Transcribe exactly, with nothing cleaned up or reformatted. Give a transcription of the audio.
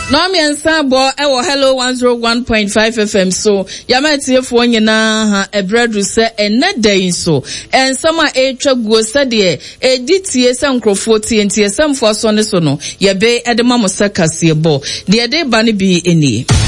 No me ansabo ewo hello one oh one point five F M so yama tiefo nyina ha ebredu se eneda so ensama etwa guo sade editie se nkrofo tie ntie semfo so ne so no ye be edema mo sakase bo de de ba ne bi eni